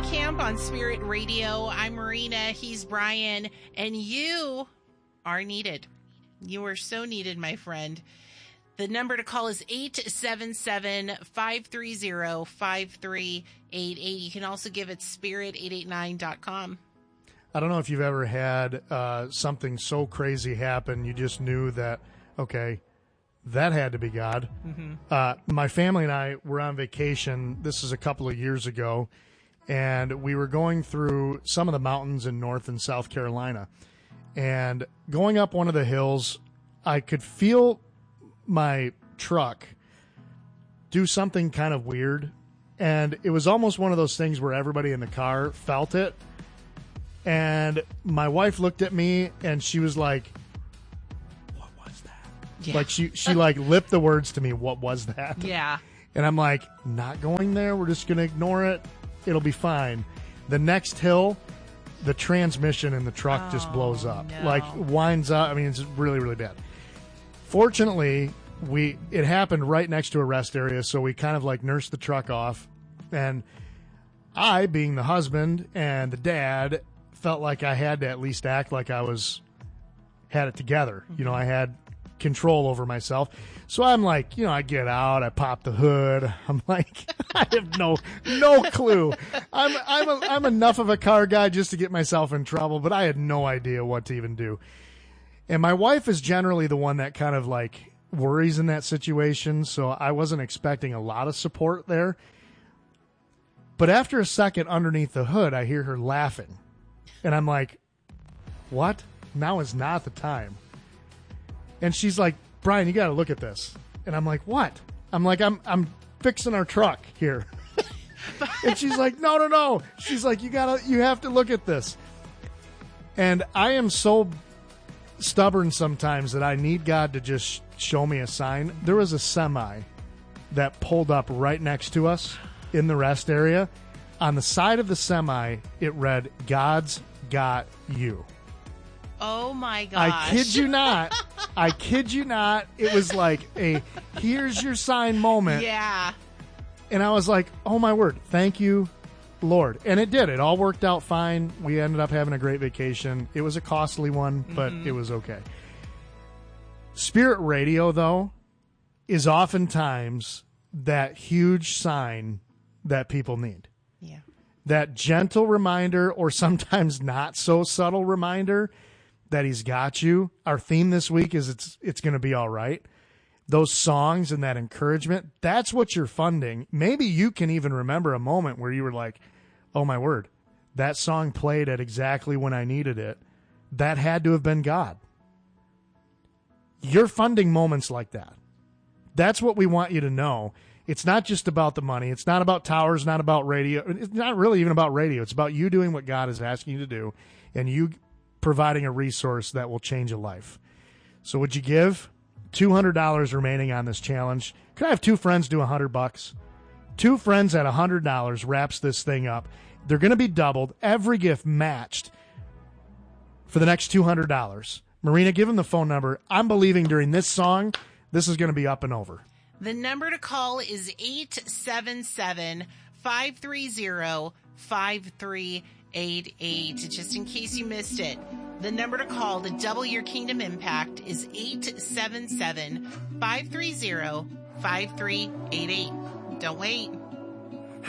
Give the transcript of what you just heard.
Camp on Spirit Radio. I'm Marina. He's Brian. And you are needed. You are so needed, my friend. The number to call is 877-530-5388. You can also give it spirit889.com. I don't know if you've ever had something so crazy happen, you just knew that, okay, that had to be God. Mm-hmm. My family and I were on vacation. This is a couple of years ago, and we were going through some of the mountains in North and South Carolina. And going up one of the hills, I could feel my truck do something kind of weird. And it was almost one of those things where everybody in the car felt it. And my wife looked at me and she was like, "What was that?" Yeah. Like she like lipped the words to me, "What was that?" Yeah. And I'm like, "Not going there. We're just going to ignore it. It'll be fine." The next hill, the transmission in the truck just blows up. No. Like winds up. I mean, it's really, really bad. Fortunately, it happened right next to a rest area, so we kind of like nursed the truck off. And I, being the husband and the dad, felt like I had to at least act like I had it together. You know, I had control over myself. So I'm like, I get out, I pop the hood. I'm like, I have no clue. I'm enough of a car guy just to get myself in trouble, but I had no idea what to even do. And my wife is generally the one that kind of like worries in that situation, so I wasn't expecting a lot of support there. But after a second underneath the hood, I hear her laughing. And I'm like, what? Now is not the time. And she's like, "Brian, you got to look at this." And I'm like, "What?" I'm like, I'm fixing our truck here. And she's like, no. She's like, you have to look at this. And I am so stubborn sometimes that I need God to just show me a sign. There was a semi that pulled up right next to us in the rest area. On the side of the semi, it read, "God's got you." Oh my gosh. I kid you not. It was like a here's your sign moment. Yeah. And I was like, oh my word, thank you, Lord. And it did. It all worked out fine. We ended up having a great vacation. It was a costly one, but it was okay. Spirit radio, though, is oftentimes that huge sign that people need. Yeah. That gentle reminder, or sometimes not so subtle reminder, that he's got you. Our theme this week is it's going to be all right. Those songs and that encouragement, that's what you're funding. Maybe you can even remember a moment where you were like, oh my word, that song played at exactly when I needed it. That had to have been God. You're funding moments like that. That's what we want you to know. It's not just about the money. It's not about towers, not about radio. It's not really even about radio. It's about you doing what God is asking you to do and you providing a resource that will change a life. So would you give? $200 remaining on this challenge. Could I have two friends do $100? Two friends at $100 wraps this thing up. They're going to be doubled. Every gift matched for the next $200. Marina, give them the phone number. I'm believing during this song, this is going to be up and over. The number to call is 877-530-5388. Just in case you missed it, the number to call to double your Kingdom Impact is 877-530-5388. Don't wait.